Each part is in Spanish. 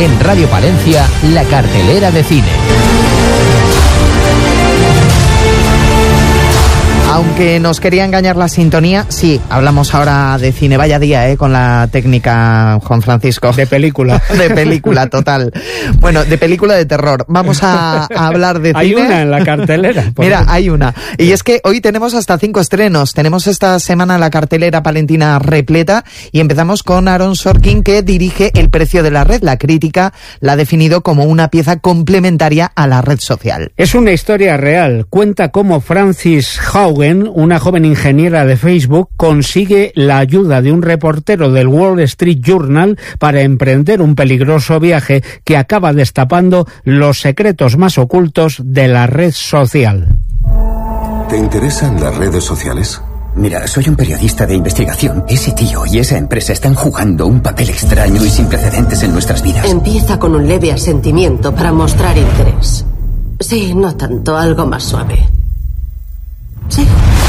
En Radio Palencia, la cartelera de cine. Aunque nos quería engañar la sintonía, sí, hablamos ahora de cine. Vaya día, con la técnica, Juan Francisco. De película. De película, total. Bueno, de película de terror. Vamos a hablar de cine. Hay una en la cartelera. Mira, hay una. Y es que hoy tenemos hasta 5 estrenos. Tenemos esta semana la cartelera palentina repleta y empezamos con Aaron Sorkin, que dirige El precio de la red. La crítica la ha definido como una pieza complementaria a la red social. Es una historia real. Cuenta cómo Frances Haugen, una joven ingeniera de Facebook, consigue la ayuda de un reportero del Wall Street Journal para emprender un peligroso viaje que acaba destapando los secretos más ocultos de la red social. ¿Te interesan las redes sociales? Mira, soy un periodista de investigación. Ese tío y esa empresa están jugando un papel extraño y sin precedentes en nuestras vidas. Empieza con un leve asentimiento para mostrar interés. Sí, no tanto, algo más suave. Sí.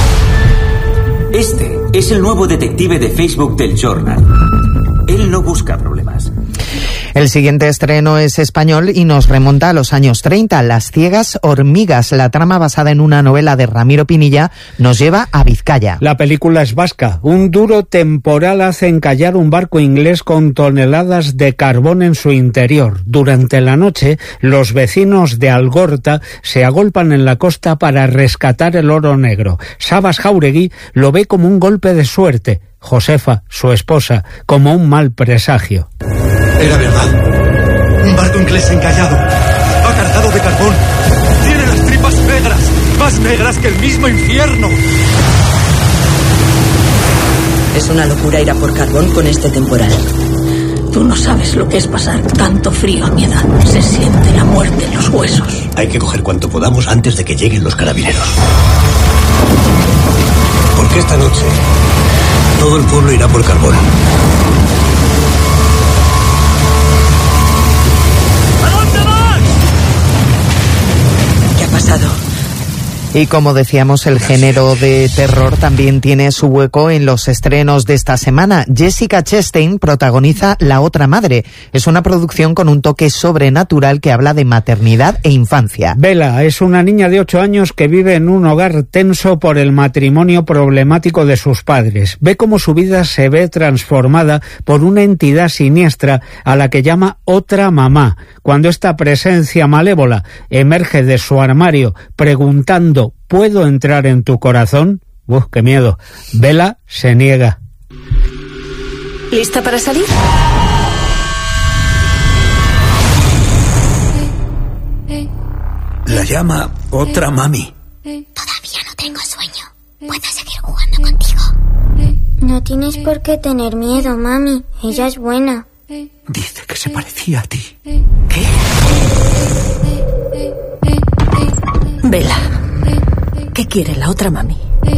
Este es el nuevo detective de Facebook del Journal. Él no busca problemas. El siguiente estreno es español y nos remonta a los años 30. Las ciegas hormigas, la trama basada en una novela de Ramiro Pinilla, nos lleva a Vizcaya. La película es vasca. Un duro temporal hace encallar un barco inglés con toneladas de carbón en su interior. Durante la noche, los vecinos de Algorta se agolpan en la costa para rescatar el oro negro. Sabas Jauregui lo ve como un golpe de suerte. Josefa, su esposa, como un mal presagio. Era verdad. Un barco inglés encallado, acartado de carbón. Tiene las tripas negras, más negras que el mismo infierno. Es una locura ir a por carbón con este temporal. Tú no sabes lo que es pasar tanto frío a mi edad. Se siente la muerte en los huesos. Hay que coger cuanto podamos antes de que lleguen los carabineros. Porque esta noche todo el pueblo irá por carbón. ¿A dónde vas? ¿Qué ha pasado? Y como decíamos, el género de terror también tiene su hueco en los estrenos de esta semana. Jessica Chastain protagoniza La otra madre. Es una producción con un toque sobrenatural que habla de maternidad e infancia. Bella es una niña de 8 años que vive en un hogar tenso por el matrimonio problemático de sus padres. Ve cómo su vida se ve transformada por una entidad siniestra a la que llama otra mamá. Cuando esta presencia malévola emerge de su armario preguntando ¿puedo entrar en tu corazón? ¡Qué miedo! Bella se niega. ¿Lista para salir? La llama otra mami. Todavía no tengo sueño. ¿Puedo seguir jugando contigo? No tienes por qué tener miedo, mami. Ella es buena. Dice que se parecía a ti. ¿Qué? Bella, ¿qué quiere la otra mami?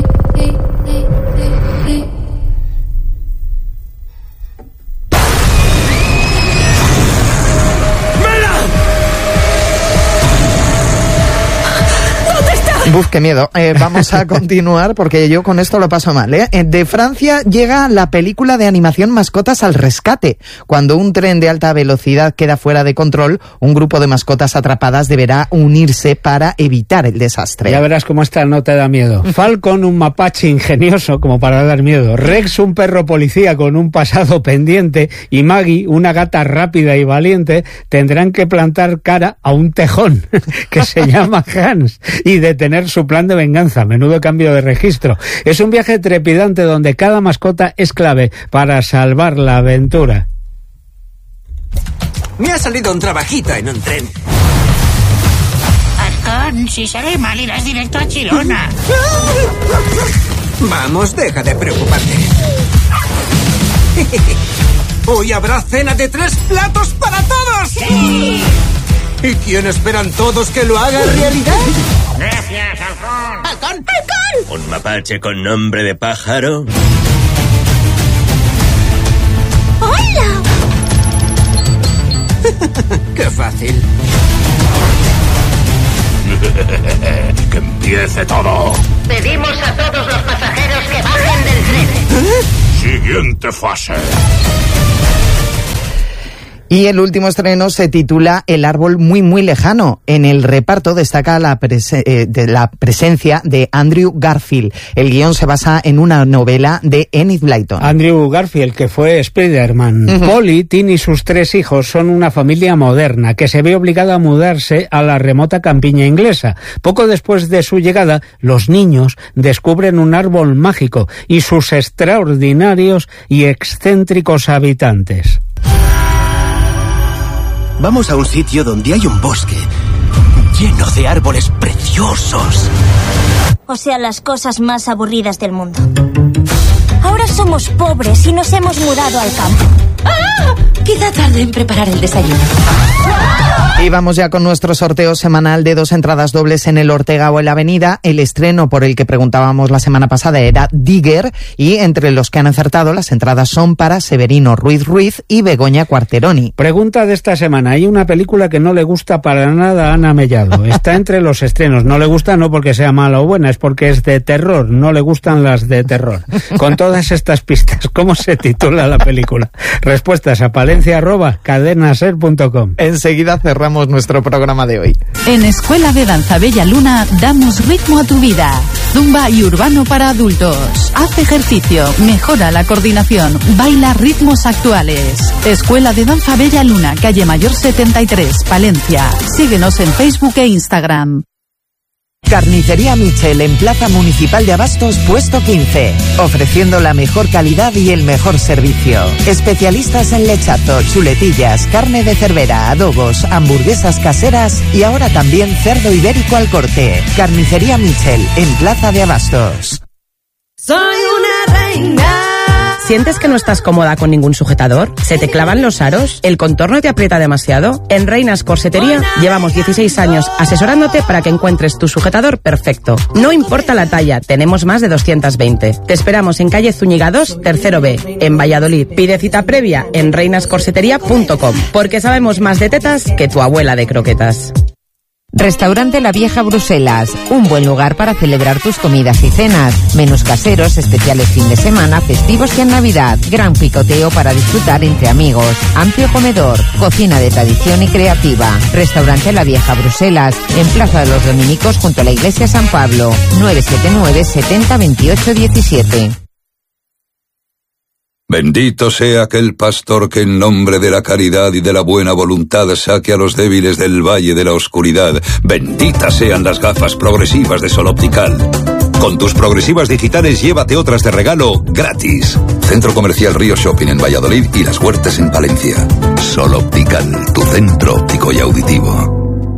Buf, qué miedo. Vamos a continuar porque yo con esto lo paso mal, ¿eh? De Francia llega la película de animación Mascotas al rescate. Cuando un tren de alta velocidad queda fuera de control, un grupo de mascotas atrapadas deberá unirse para evitar el desastre. Ya verás cómo esta no te da miedo. Falcon, un mapache ingenioso como para dar miedo. Rex, un perro policía con un pasado pendiente. Y Maggie, una gata rápida y valiente, tendrán que plantar cara a un tejón que se llama Hans y detener su plan de venganza. Menudo cambio de registro. Es un viaje trepidante donde cada mascota es clave para salvar la aventura. Me ha salido un trabajito en un tren. Halcón, si sale mal irás directo a Chirona. Vamos, deja de preocuparte. Hoy habrá cena de 3 platos para todos. ¡Sí! ¿Y quién esperan todos que lo haga realidad? Gracias, Halcón. ¡Halcón! ¡Halcón! ¿Un mapache con nombre de pájaro? ¡Hola! ¡Qué fácil! ¡Que empiece todo! Pedimos a todos los pasajeros que bajen del tren. Siguiente fase. Y el último estreno se titula El árbol muy muy lejano. En el reparto destaca la presencia de Andrew Garfield. El guión se basa en una novela de Enid Blyton. Andrew Garfield, que fue Spider-Man. Polly, Tim y sus 3 hijos son una familia moderna que se ve obligada a mudarse a la remota campiña inglesa. Poco después de su llegada, los niños descubren un árbol mágico y sus extraordinarios y excéntricos habitantes. Vamos a un sitio donde hay un bosque lleno de árboles preciosos. O sea, las cosas más aburridas del mundo. Ahora somos pobres y nos hemos mudado al campo. ¡Ah! Queda tarde en preparar el desayuno. Y vamos ya con nuestro sorteo semanal de 2 entradas dobles en el Ortega o en la Avenida. El estreno por el que preguntábamos la semana pasada era Digger, y entre los que han acertado las entradas son para Severino Ruiz Ruiz y Begoña Cuarteroni. Pregunta de esta semana. Hay una película que no le gusta para nada a Ana Mellado. Está entre los estrenos. No le gusta no porque sea mala o buena, es porque es de terror. No le gustan las de terror. Con todas estas pistas, ¿cómo se titula la película? Respuestas a palencia@cadenaser.com. Enseguida cerramos nuestro programa de hoy. En Escuela de Danza Bella Luna damos ritmo a tu vida. Zumba y urbano para adultos. Haz ejercicio, mejora la coordinación, baila ritmos actuales. Escuela de Danza Bella Luna, calle Mayor 73, Palencia. Síguenos en Facebook e Instagram. Carnicería Michel en Plaza Municipal de Abastos, puesto 15, ofreciendo la mejor calidad y el mejor servicio. Especialistas en lechazo, chuletillas, carne de cervera, adobos, hamburguesas caseras y ahora también cerdo ibérico al corte. Carnicería Michel en Plaza de Abastos. Soy una reina. ¿Sientes que no estás cómoda con ningún sujetador? ¿Se te clavan los aros? ¿El contorno te aprieta demasiado? En Reinas Corsetería llevamos 16 años asesorándote para que encuentres tu sujetador perfecto. No importa la talla, tenemos más de 220. Te esperamos en calle Zúñiga 2, tercero B, en Valladolid. Pide cita previa en reinascorsetería.com, porque sabemos más de tetas que tu abuela de croquetas. Restaurante La Vieja Bruselas, un buen lugar para celebrar tus comidas y cenas. Menús caseros, especiales fin de semana, festivos y en Navidad. Gran picoteo para disfrutar entre amigos. Amplio comedor, cocina de tradición y creativa. Restaurante La Vieja Bruselas, en Plaza de los Dominicos junto a la Iglesia San Pablo. 979 70 28 17. Bendito sea aquel pastor que en nombre de la caridad y de la buena voluntad saque a los débiles del valle de la oscuridad. Benditas sean las gafas progresivas de Sol Optical. Con tus progresivas digitales llévate otras de regalo gratis. Centro Comercial Río Shopping en Valladolid y Las Huertas en Palencia. Sol Optical, tu centro óptico y auditivo.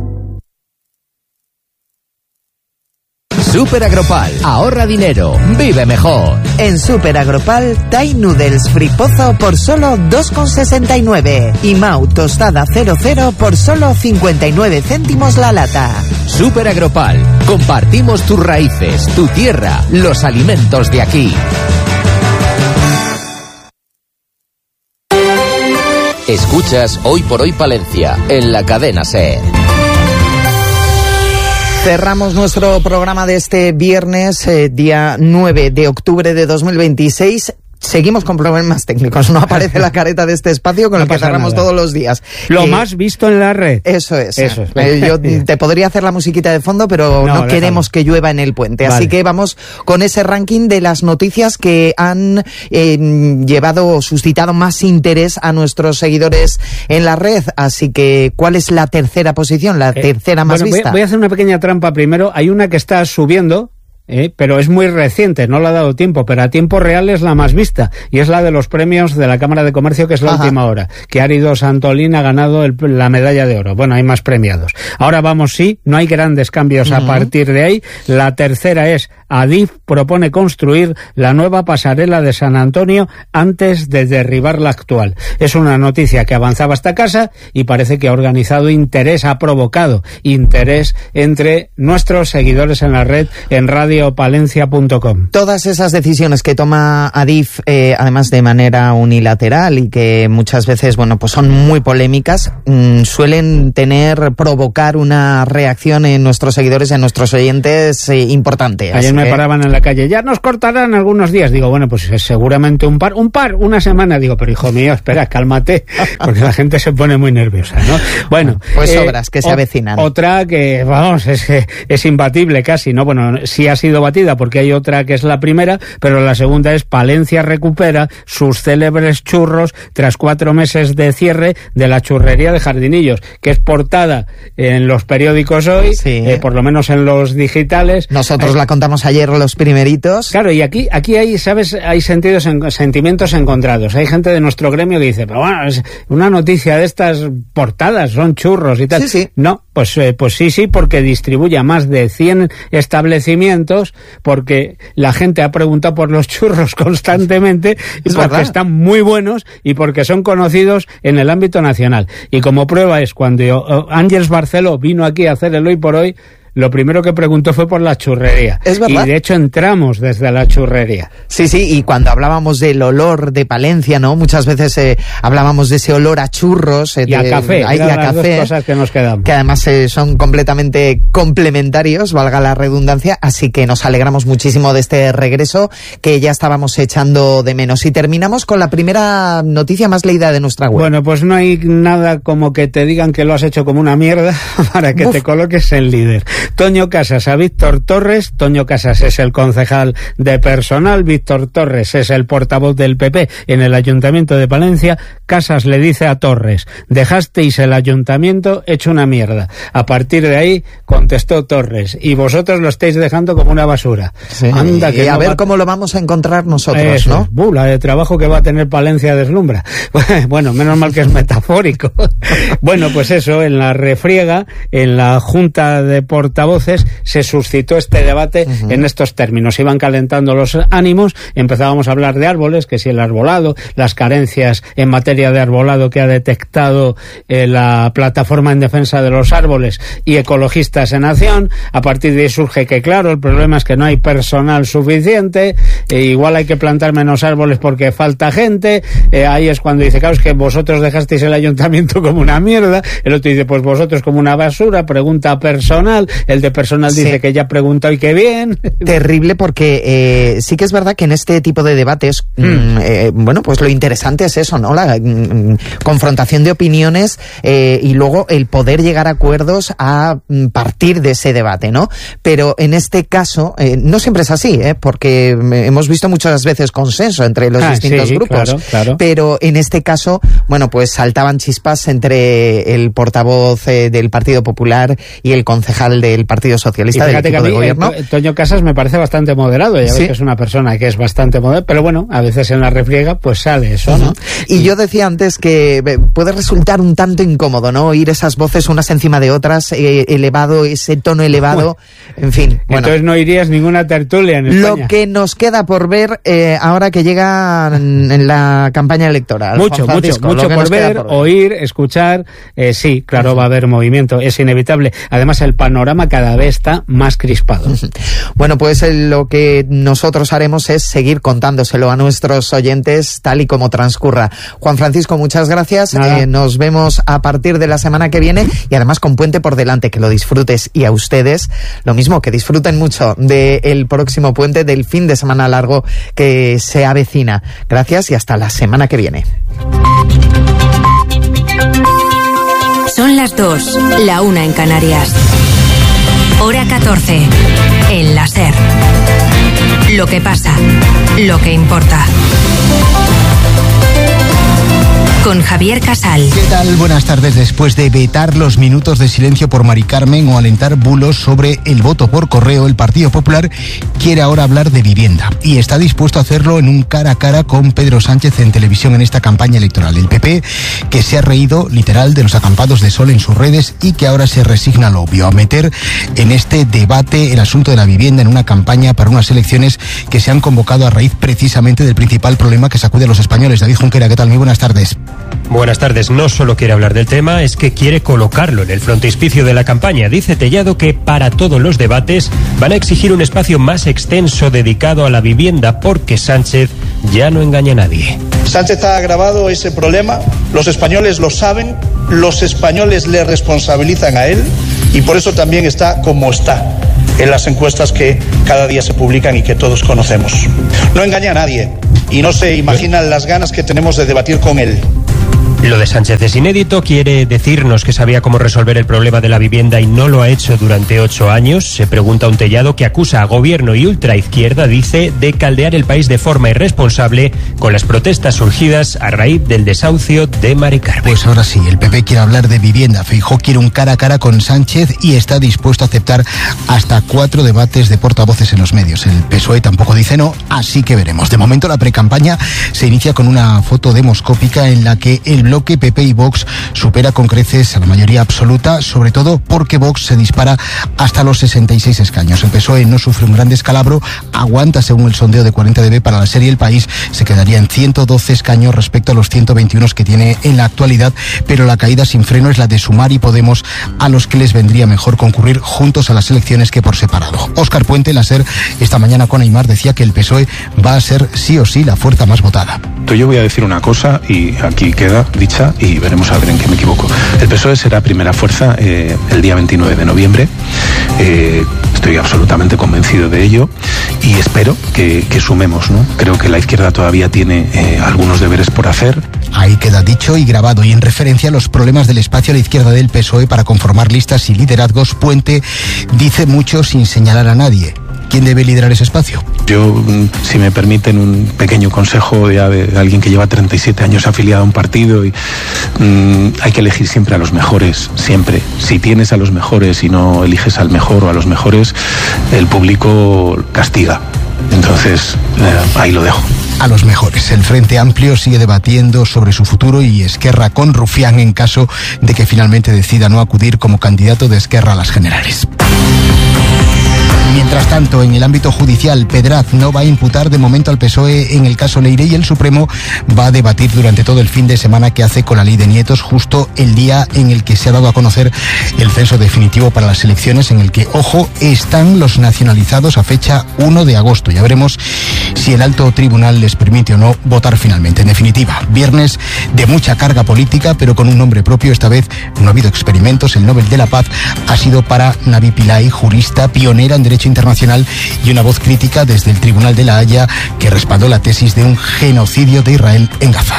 Super Agropal, ahorra dinero, vive mejor. En Super Agropal, Thai Noodles Fripozo por solo 2,69 y Mau tostada 00 por solo 59 céntimos la lata. Super Agropal, compartimos tus raíces, tu tierra, los alimentos de aquí. Escuchas Hoy por Hoy Palencia, en la cadena SER. Cerramos nuestro programa de este viernes, día 9 de octubre de 2026. Seguimos con problemas técnicos, no aparece la careta de este espacio con el que cerramos todos los días. Lo más visto en la red. Eso es. Yo te podría hacer la musiquita de fondo, pero no queremos que llueva en el puente. Vale. Así que vamos con ese ranking de las noticias que han llevado o suscitado más interés a nuestros seguidores en la red. Así que, ¿cuál es la tercera posición, la tercera más vista? Voy a hacer una pequeña trampa primero. Hay una que está subiendo, pero es muy reciente, no le ha dado tiempo, pero a tiempo real es la más vista, y es la de los premios de la Cámara de Comercio, que es la última hora, que Árido Santolín ha ganado la medalla de oro. Bueno, hay más premiados. Ahora vamos, no hay grandes cambios a partir de ahí. La tercera es Adif propone construir la nueva pasarela de San Antonio antes de derribar la actual. Es una noticia que avanzaba hasta casa y parece que ha organizado interés, ha provocado interés entre nuestros seguidores en la red, en Radio geopalencia.com. Todas esas decisiones que toma Adif, además de manera unilateral y que muchas veces, bueno, pues son muy polémicas, suelen provocar una reacción en nuestros seguidores y en nuestros oyentes importante. Ayer me paraban en la calle, ya nos cortarán algunos días. Digo, bueno, pues seguramente una semana. Digo, pero hijo mío, espera, cálmate, porque la gente se pone muy nerviosa, ¿no? Bueno, pues obras que se avecinan. Otra que, vamos, es imbatible casi, ¿no? Bueno, sí ha sido batida porque hay otra que es la primera, pero la segunda es Palencia recupera sus célebres churros tras 4 meses de cierre de la churrería de Jardinillos, que es portada en los periódicos hoy, sí, por lo menos en los digitales. Nosotros la contamos ayer los primeritos. Claro, y aquí hay, ¿sabes? Hay sentimientos encontrados. Hay gente de nuestro gremio que dice, pero bueno, es una noticia de estas portadas, son churros y tal. Sí, sí. No, pues sí, porque distribuye a más de 100 establecimientos, porque la gente ha preguntado por los churros constantemente, y porque verdad, están muy buenos y porque son conocidos en el ámbito nacional. Y como prueba es cuando Ángels Barceló vino aquí a hacer el Hoy por Hoy, lo primero que preguntó fue por la churrería. Es verdad. Y de hecho entramos desde la churrería. Sí, y cuando hablábamos del olor de Palencia, ¿no? Muchas veces hablábamos de ese olor a churros. Y a café. Y a café, dos cosas que nos quedamos. Que además son completamente complementarios, valga la redundancia, así que nos alegramos muchísimo de este regreso que ya estábamos echando de menos. Y terminamos con la primera noticia más leída de nuestra web. Bueno, pues no hay nada como que te digan que lo has hecho como una mierda para que te coloques en líder. Toño Casas a Víctor Torres. Toño Casas es el concejal de personal, Víctor Torres es el portavoz del PP en el Ayuntamiento de Palencia. Casas le dice a Torres, dejasteis el ayuntamiento hecho una mierda. A partir de ahí contestó Torres, y vosotros lo estáis dejando como una basura. Sí, anda, que a ver cómo lo vamos a encontrar nosotros, eso, ¿no? La de trabajo que va a tener Palencia deslumbra. Bueno, menos mal que es metafórico. Bueno, pues eso, en la refriega, en la Junta de Portavoces, se suscitó este debate en estos términos. Iban calentando los ánimos, empezábamos a hablar de árboles, que si el arbolado, las carencias en materia de arbolado que ha detectado la Plataforma en Defensa de los Árboles y Ecologistas en Acción. A partir de ahí surge que, claro, el problema es que no hay personal suficiente, igual hay que plantar menos árboles porque falta gente. Ahí es cuando dice, claro, es que vosotros dejasteis el ayuntamiento como una mierda. El otro dice, pues vosotros como una basura. Pregunta personal, el de personal dice que ya preguntó y que bien. Terrible, porque sí que es verdad que en este tipo de debates, bueno, pues lo interesante es eso, ¿no? La confrontación de opiniones y luego el poder llegar a acuerdos a partir de ese debate, ¿no? Pero en este caso, no siempre es así, porque hemos visto muchas veces consenso entre los distintos grupos, claro. Pero en este caso, bueno, pues saltaban chispas entre el portavoz del Partido Popular y el concejal del Partido Socialista del equipo de gobierno. Toño Casas me parece bastante moderado, ya ves que es una persona que es bastante moderada, pero bueno, a veces en la refriega pues sale eso, ¿no? Y yo decía antes que puede resultar un tanto incómodo, ¿no? Oír esas voces unas encima de otras, elevado, ese tono elevado, en fin. Bueno, entonces no irías ninguna tertulia en España. Lo que nos queda por ver ahora que llega en la campaña electoral. Mucho por ver, oír, escuchar. Sí, claro, va a haber movimiento, es inevitable. Además, el panorama cada vez está más crispado. Bueno, pues lo que nosotros haremos es seguir contándoselo a nuestros oyentes tal y como transcurra. Juan Francisco, muchas gracias. Nos vemos a partir de la semana que viene, y además con puente por delante, que lo disfrutes, y a ustedes lo mismo, que disfruten mucho del próximo puente, del fin de semana largo que se avecina. Gracias y hasta la semana que viene. Son las 2, la 1 en Canarias. Hora 14, en la SER. Lo que pasa, lo que importa. Con Javier Casal. ¿Qué tal? Buenas tardes. Después de vetar los minutos de silencio por Mari Carmen o alentar bulos sobre el voto por correo, el Partido Popular quiere ahora hablar de vivienda y está dispuesto a hacerlo en un cara a cara con Pedro Sánchez en televisión en esta campaña electoral. El PP, que se ha reído literal de los acampados de sol en sus redes y que ahora se resigna a lo obvio, a meter en este debate el asunto de la vivienda en una campaña para unas elecciones que se han convocado a raíz precisamente del principal problema que sacude a los españoles. David Junquera, ¿qué tal? Muy buenas tardes. Buenas tardes. No solo quiere hablar del tema, es que quiere colocarlo en el frontispicio de la campaña. Dice Tellado que para todos los debates van a exigir un espacio más extenso dedicado a la vivienda porque Sánchez ya no engaña a nadie. Sánchez ha agravado ese problema, los españoles lo saben, los españoles le responsabilizan a él y por eso también está como está en las encuestas que cada día se publican y que todos conocemos. No engaña a nadie y no se imaginan las ganas que tenemos de debatir con él. Lo de Sánchez es inédito, quiere decirnos que sabía cómo resolver el problema de la vivienda y no lo ha hecho durante 8 años. Se pregunta un Tellado que acusa a gobierno y ultraizquierda, dice, de caldear el país de forma irresponsable con las protestas surgidas a raíz del desahucio de Mari Carmen. Pues ahora sí, el PP quiere hablar de vivienda. Feijóo quiere un cara a cara con Sánchez y está dispuesto a aceptar hasta 4 debates de portavoces en los medios. El PSOE tampoco dice no, así que veremos. De momento la precampaña se inicia con una foto demoscópica en la que el bloque PP y Vox supera con creces a la mayoría absoluta, sobre todo porque Vox se dispara hasta los 66 escaños. El PSOE no sufre un gran descalabro, aguanta según el sondeo de 40dB para la serie El País, se quedaría en 112 escaños respecto a los 121 que tiene en la actualidad, pero la caída sin freno es la de Sumar y Podemos, a los que les vendría mejor concurrir juntos a las elecciones que por separado. Óscar Puente, en la SER, esta mañana con Aimar, decía que el PSOE va a ser sí o sí la fuerza más votada. Yo voy a decir una cosa y aquí queda dicha y veremos a ver en qué me equivoco. El PSOE será primera fuerza el día 29 de noviembre. Estoy absolutamente convencido de ello y espero que sumemos, ¿no? Creo que la izquierda todavía tiene algunos deberes por hacer. Ahí queda dicho y grabado, y en referencia a los problemas del espacio a la izquierda del PSOE para conformar listas y liderazgos, Puente dice mucho sin señalar a nadie. ¿Quién debe liderar ese espacio? Yo, si me permiten un pequeño consejo ya de alguien que lleva 37 años afiliado a un partido, y hay que elegir siempre a los mejores, siempre. Si tienes a los mejores y no eliges al mejor o a los mejores, el público castiga. Entonces, ahí lo dejo. A los mejores. El Frente Amplio sigue debatiendo sobre su futuro y Esquerra con Rufián en caso de que finalmente decida no acudir como candidato de Esquerra a las generales. Mientras tanto, en el ámbito judicial, Pedraz no va a imputar de momento al PSOE en el caso Leire y el Supremo va a debatir durante todo el fin de semana qué hace con la ley de nietos, justo el día en el que se ha dado a conocer el censo definitivo para las elecciones, en el que, ojo, están los nacionalizados a fecha 1 de agosto. Ya veremos si el alto tribunal les permite o no votar finalmente. En definitiva, viernes de mucha carga política, pero con un nombre propio. Esta vez no ha habido experimentos. El Nobel de la Paz ha sido para Navi Pillay, jurista pionera en derecho internacional y una voz crítica desde el Tribunal de la Haya que respaldó la tesis de un genocidio de Israel en Gaza.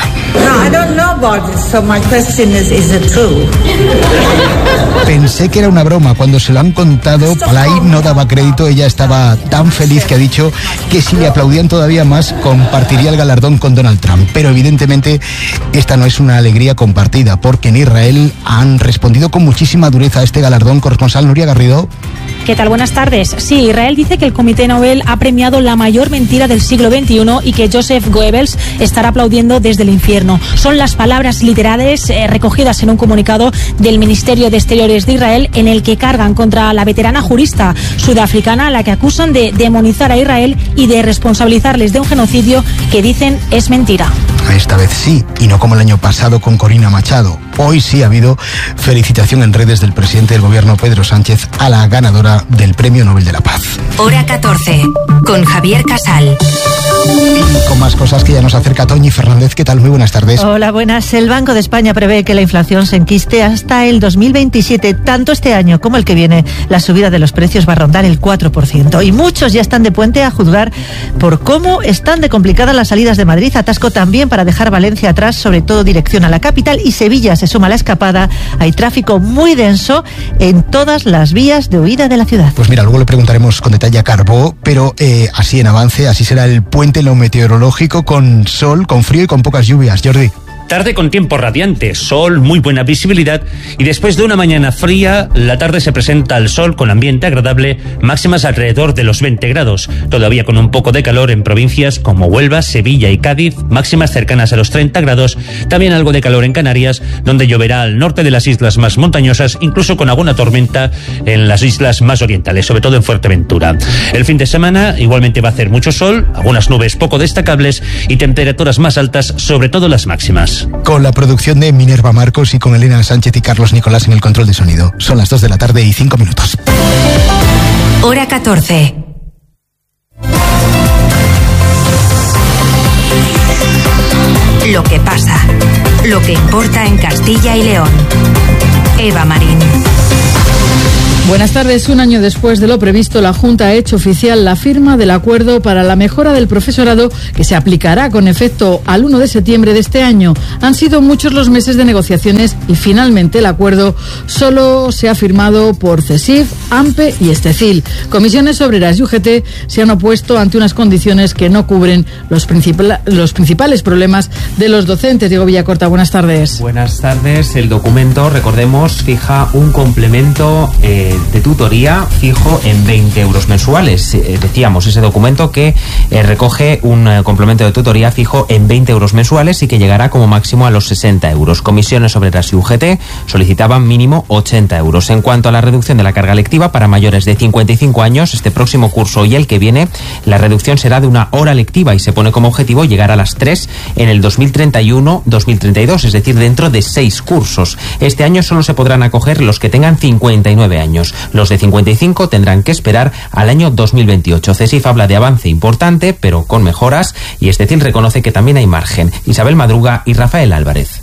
Pensé que era una broma. Cuando se lo han contado, Pillay no daba crédito. Ella estaba tan feliz que ha dicho que si le aplaudían todavía más, compartiría el galardón con Donald Trump. Pero evidentemente esta no es una alegría compartida, porque en Israel han respondido con muchísima dureza a este galardón. Corresponsal Nuria Garrido. ¿Qué tal? Buenas tardes. Sí, Israel dice que el Comité Nobel ha premiado la mayor mentira del siglo XXI y que Joseph Goebbels estará aplaudiendo desde el infierno. Son las palabras literales recogidas en un comunicado del Ministerio de Exteriores de Israel, en el que cargan contra la veterana jurista sudafricana, a la que acusan de demonizar a Israel y de responsabilizarles de un genocidio que dicen es mentira. Esta vez sí, y no como el año pasado con Corina Machado. Hoy sí ha habido felicitación en redes del presidente del gobierno, Pedro Sánchez, a la ganadora del Premio Nobel de la Paz. Hora 14, con Javier Casal. Y con más cosas que ya nos acerca Toñi Fernández. ¿Qué tal? Muy buenas tardes. Hola, buenas. El Banco de España prevé que la inflación se enquiste hasta el 2027. Tanto este año como el que viene, la subida de los precios va a rondar el 4%. Y muchos ya están de puente a juzgar por cómo están de complicadas las salidas de Madrid. Atasco también para dejar Valencia atrás, sobre todo dirección a la capital. Y Sevilla se suma a la escapada. Hay tráfico muy denso en todas las vías de huida de la ciudad. Pues mira, luego le preguntaremos con detalle a Carbó, pero así en avance, así será el puente en lo meteorológico, con sol, con frío y con pocas lluvias. Jordi. Tarde con tiempo radiante, sol, muy buena visibilidad, y después de una mañana fría, la tarde se presenta al sol con ambiente agradable, máximas alrededor de los 20 grados, todavía con un poco de calor en provincias como Huelva, Sevilla y Cádiz, máximas cercanas a los 30 grados, también algo de calor en Canarias, donde lloverá al norte de las islas más montañosas, incluso con alguna tormenta en las islas más orientales, sobre todo en Fuerteventura. El fin de semana igualmente va a hacer mucho sol, algunas nubes poco destacables y temperaturas más altas, sobre todo las máximas. minutos. Con la producción de Minerva Marcos y con Elena Sánchez y Carlos Nicolás en el control de sonido. Son las 2 de la tarde y 5 minutos. Hora 14. Lo que pasa, lo que importa en Castilla y León. Eva Marín. Buenas tardes. Un año después de lo previsto, la Junta ha hecho oficial la firma del acuerdo para la mejora del profesorado que se aplicará con efecto al 1 de septiembre de este año. Han sido muchos los meses de negociaciones y finalmente el acuerdo solo se ha firmado por CESIF, AMPE y Estecil. Comisiones Obreras y UGT se han opuesto ante unas condiciones que no cubren los principales problemas de los docentes. Diego Villacorta, buenas tardes. Buenas tardes. El documento, recordemos, fija un complemento de tutoría fijo en 20 euros mensuales. Decíamos, ese documento que recoge un complemento de tutoría fijo en 20 euros mensuales y que llegará como máximo a los 60 euros. Comisiones Obreras y UGT solicitaban mínimo 80 euros. En cuanto a la reducción de la carga lectiva para mayores de 55 años, este próximo curso y el que viene, la reducción será de 1 hora lectiva y se pone como objetivo llegar a las 3 en el 2031-2032, es decir, dentro de 6 cursos. Este año solo se podrán acoger los que tengan 59 años. Los de 55 tendrán que esperar al año 2028. CESIF habla de avance importante, pero con mejoras, y Estecil reconoce que también hay margen. Isabel Madruga y Rafael Álvarez.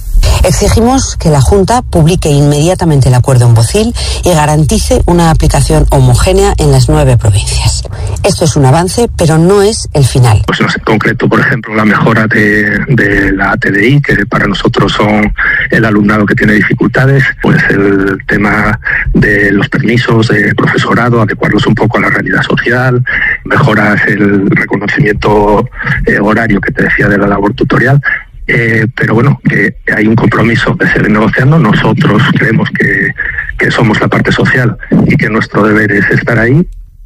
Exigimos que la Junta publique inmediatamente el acuerdo en Bocil y garantice una aplicación homogénea en las 9 provincias. Esto es un avance, pero no es el final. Pues en concreto, por ejemplo, la mejora de la ATDI, que para nosotros son el alumnado que tiene dificultades, pues el tema de los permisos de profesorado, adecuarlos un poco a la realidad social, mejoras el reconocimiento horario que te decía de la labor tutorial. Pero bueno, que hay un compromiso de seguir negociando. Nosotros creemos que somos la parte social y que nuestro deber es estar ahí.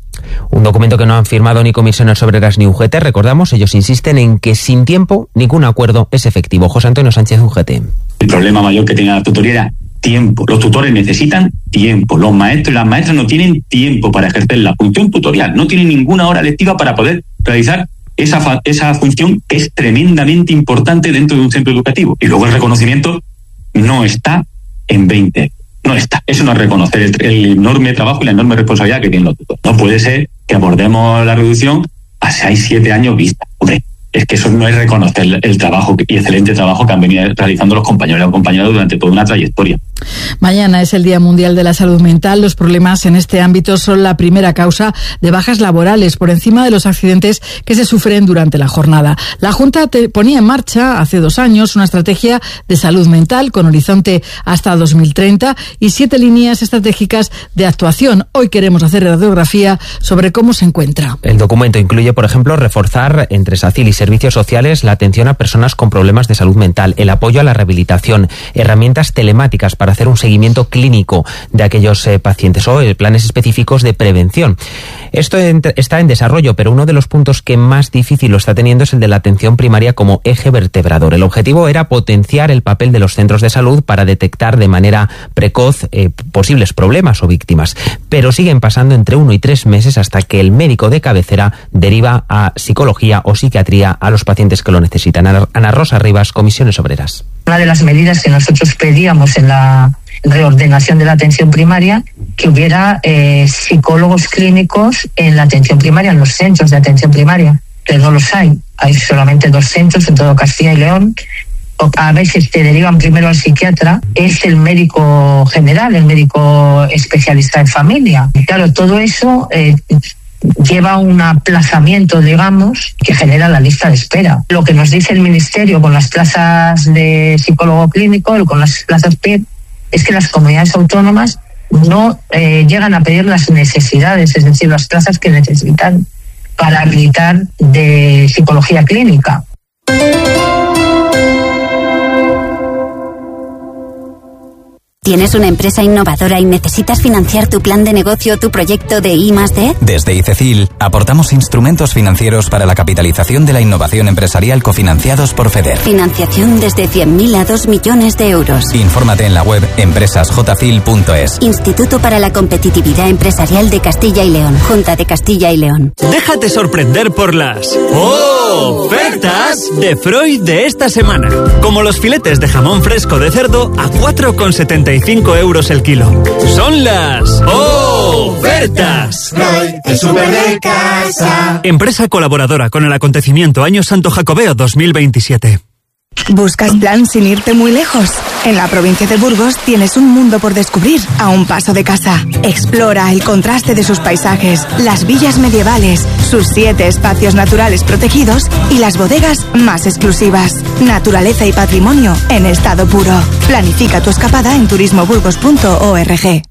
Un documento que no han firmado ni Comisiones Obreras ni UGT. Recordamos, ellos insisten en que sin tiempo ningún acuerdo es efectivo. José Antonio Sánchez, UGT. El problema mayor que tenía la tutoría era tiempo. Los tutores necesitan tiempo. Los maestros y las maestras no tienen tiempo para ejercer la función tutorial. No tienen ninguna hora lectiva para poder realizar esa función que es tremendamente importante dentro de un centro educativo. Y luego el reconocimiento no está en 20. No está. Eso no es reconocer el enorme trabajo y la enorme responsabilidad que tienen los tutores. No puede ser que abordemos la reducción a 6-7 años vista. Hombre, es que eso no es reconocer el trabajo y excelente trabajo que han venido realizando los compañeros y compañeras durante toda una trayectoria. Mañana es el Día Mundial de la Salud Mental. Los problemas en este ámbito son la primera causa de bajas laborales, por encima de los accidentes que se sufren durante la jornada. La Junta ponía en marcha hace 2 años una estrategia de salud mental con horizonte hasta 2030 y 7 líneas estratégicas de actuación. Hoy queremos hacer radiografía sobre cómo se encuentra. El documento incluye, por ejemplo, reforzar entre SACIL y servicios sociales la atención a personas con problemas de salud mental, el apoyo a la rehabilitación, herramientas telemáticas para hacer un seguimiento clínico de aquellos pacientes o planes específicos de prevención. Esto está en desarrollo, pero uno de los puntos que más difícil lo está teniendo es el de la atención primaria como eje vertebrador. El objetivo era potenciar el papel de los centros de salud para detectar de manera precoz posibles problemas o víctimas, pero siguen pasando entre 1 y 3 meses hasta que el médico de cabecera deriva a psicología o psiquiatría a los pacientes que lo necesitan. Ana Rosa Rivas, Comisiones Obreras. Una de las medidas que nosotros pedíamos en la reordenación de la atención primaria, que hubiera psicólogos clínicos en la atención primaria, en los centros de atención primaria, pero no los hay. Hay solamente 2 centros en todo Castilla y León. A veces te derivan primero al psiquiatra, es el médico general, el médico especialista en familia. Y claro, todo eso lleva un aplazamiento, digamos, que genera la lista de espera. Lo que nos dice el Ministerio con las plazas de psicólogo clínico, con las plazas PIR, es que las comunidades autónomas no llegan a pedir las necesidades, es decir, las plazas que necesitan para habilitar de psicología clínica. ¿Tienes una empresa innovadora y necesitas financiar tu plan de negocio o tu proyecto de I+D? Desde ICECIL aportamos instrumentos financieros para la capitalización de la innovación empresarial cofinanciados por FEDER. Financiación desde 100.000 a 2 millones de euros. Infórmate en la web empresasjfil.es. Instituto para la Competitividad Empresarial de Castilla y León. Junta de Castilla y León. Déjate sorprender por las ofertas de Freud de esta semana. Como los filetes de jamón fresco de cerdo a 4,75 € el kilo. Son las ofertas. Freud, el súper de casa. Empresa colaboradora con el acontecimiento Año Santo Jacobeo 2027. ¿Buscas plan sin irte muy lejos? En la provincia de Burgos tienes un mundo por descubrir a un paso de casa. Explora el contraste de sus paisajes, las villas medievales, sus 7 espacios naturales protegidos y las bodegas más exclusivas. Naturaleza y patrimonio en estado puro. Planifica tu escapada en turismoburgos.org.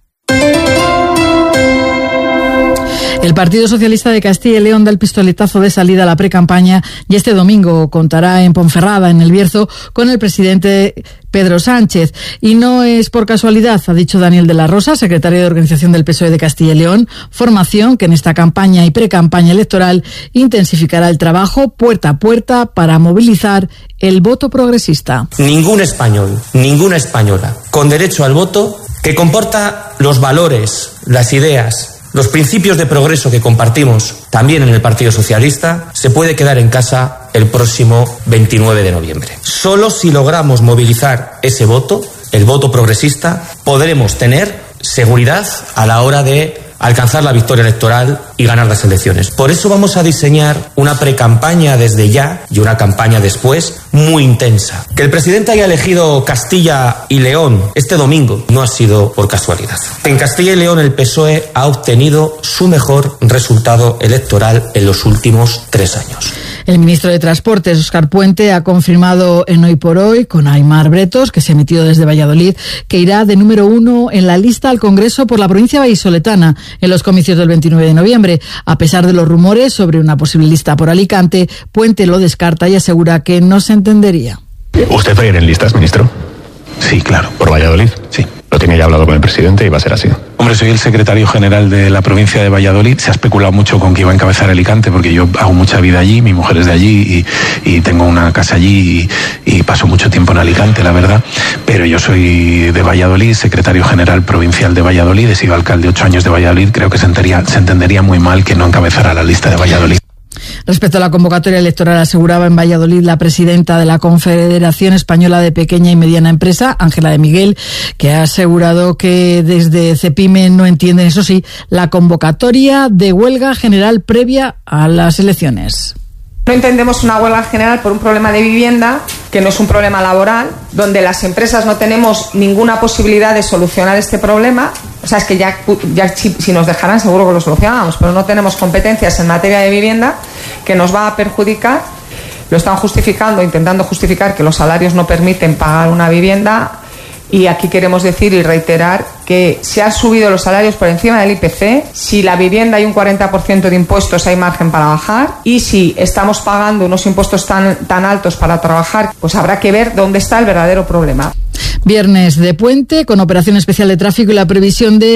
El Partido Socialista de Castilla y León da el pistoletazo de salida a la precampaña y este domingo contará en Ponferrada, en El Bierzo, con el presidente Pedro Sánchez. Y no es por casualidad, ha dicho Daniel de la Rosa, secretario de Organización del PSOE de Castilla y León, formación que en esta campaña y precampaña electoral intensificará el trabajo puerta a puerta para movilizar el voto progresista. Ningún español, ninguna española con derecho al voto que comporta los valores, las ideas, los principios de progreso que compartimos también en el Partido Socialista se puede quedar en casa el próximo 29 de noviembre. Solo si logramos movilizar ese voto, el voto progresista, podremos tener seguridad a la hora de alcanzar la victoria electoral y ganar las elecciones. Por eso vamos a diseñar una precampaña desde ya y una campaña después muy intensa. Que el presidente haya elegido Castilla y León este domingo no ha sido por casualidad. En Castilla y León el PSOE ha obtenido su mejor resultado electoral en los últimos 3 años. El ministro de Transportes, Óscar Puente, ha confirmado en Hoy por Hoy con Aimar Bretos, que se ha emitido desde Valladolid, que irá de número 1 en la lista al Congreso por la provincia vallisoletana en los comicios del 29 de noviembre. A pesar de los rumores sobre una posible lista por Alicante, Puente lo descarta y asegura que no se entendería. ¿Usted va a ir en listas, ministro? Sí, claro. ¿Por Valladolid? Sí. Lo tenía ya hablado con el presidente y va a ser así. Hombre, soy el secretario general de la provincia de Valladolid. Se ha especulado mucho con que iba a encabezar Alicante porque yo hago mucha vida allí, mi mujer es de allí y tengo una casa allí y paso mucho tiempo en Alicante, la verdad. Pero yo soy de Valladolid, secretario general provincial de Valladolid, he sido alcalde 8 años de Valladolid. Creo que se entendería muy mal que no encabezara la lista de Valladolid. Respecto a la convocatoria electoral, aseguraba en Valladolid la presidenta de la Confederación Española de Pequeña y Mediana Empresa, Ángela de Miguel, que ha asegurado que desde CEPIME no entienden, eso sí, la convocatoria de huelga general previa a las elecciones. No entendemos una huelga general por un problema de vivienda, que no es un problema laboral, donde las empresas no tenemos ninguna posibilidad de solucionar este problema. O sea, es que ya si nos dejaran seguro que lo solucionábamos, pero no tenemos competencias en materia de vivienda, que nos va a perjudicar. Lo están justificando, intentando justificar que los salarios no permiten pagar una vivienda. Y aquí queremos decir y reiterar que se han subido los salarios por encima del IPC. Si la vivienda hay un 40% de impuestos, hay margen para bajar. Y si estamos pagando unos impuestos tan altos para trabajar, pues habrá que ver dónde está el verdadero problema. Viernes de puente, con operación especial de tráfico y la previsión de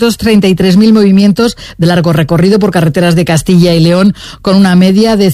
633.000 movimientos de largo recorrido por carreteras de Castilla y León, con una media de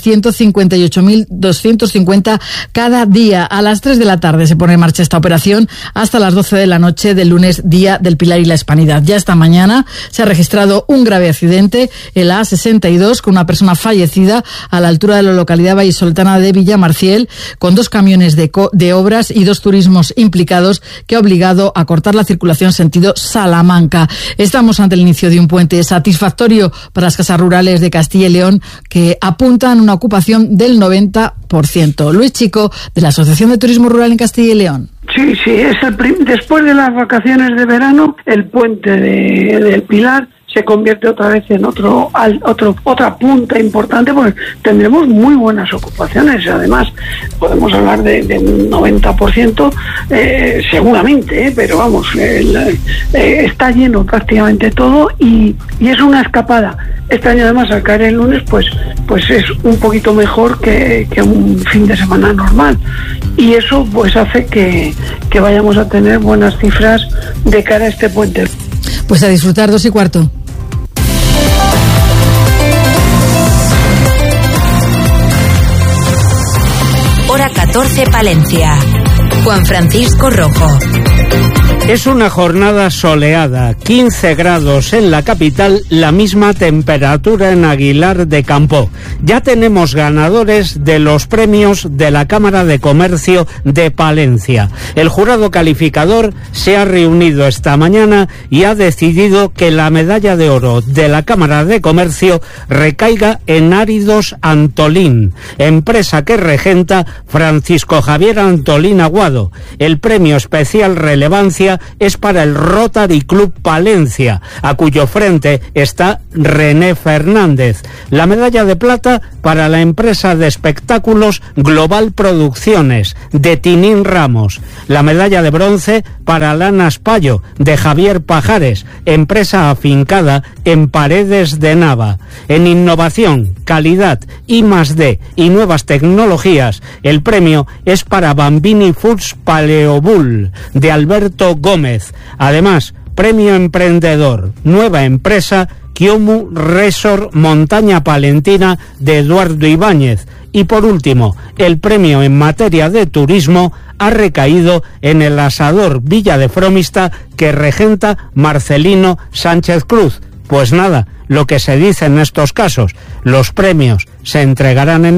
158.250 cada día. A las 3 de la tarde se pone en marcha esta operación hasta las 12 de la noche del lunes, Día del Pilar y la Hispanidad. Ya esta mañana se ha registrado un grave accidente en la A62 con una persona fallecida a la altura de la localidad vallisoletana de Villamarciel, con 2 camiones de obras y 2 turismos implicados, que ha obligado a cortar la circulación sentido Salamanca. Estamos ante el inicio de un puente satisfactorio para las casas rurales de Castilla y León, que apuntan una ocupación del 90%. Luis Chico, de la Asociación de Turismo Rural en Castilla y León. Sí, es después de las vacaciones de verano, el puente del Pilar se convierte otra vez en otra punta importante, porque tendremos muy buenas ocupaciones. Además, podemos hablar de un 90%, seguramente, pero vamos, está lleno prácticamente todo y es una escapada. Este año, además, al caer el lunes, pues es un poquito mejor que un fin de semana normal, y eso pues hace que vayamos a tener buenas cifras de cara a este puente. Pues a disfrutar, 2:15. Hora 14, Palencia. Juan Francisco Rojo. Es una jornada soleada, 15 grados en la capital, la misma temperatura en Aguilar de Campoo. Ya tenemos ganadores de los premios de la Cámara de Comercio de Palencia. El jurado calificador se ha reunido esta mañana y ha decidido que la medalla de oro de la Cámara de Comercio recaiga en Áridos Antolín, empresa que regenta Francisco Javier Antolín Aguado. El premio especial relevancia es para el Rotary Club Palencia, a cuyo frente está René Fernández. La medalla de plata para la empresa de espectáculos Global Producciones, de Tinín Ramos. La medalla de bronce para Lana Spayo, de Javier Pajares, empresa afincada en Paredes de Nava. En innovación, calidad, I+D y nuevas tecnologías, el premio es para Bambini Foods Paleobull, de Alberto Gómez. Además, premio emprendedor, nueva empresa Kiomu Resort Montaña Palentina, de Eduardo Ibáñez. Y por último, el premio en materia de turismo ha recaído en el Asador Villa de Fromista, que regenta Marcelino Sánchez Cruz. Pues nada, lo que se dice en estos casos, los premios se entregarán en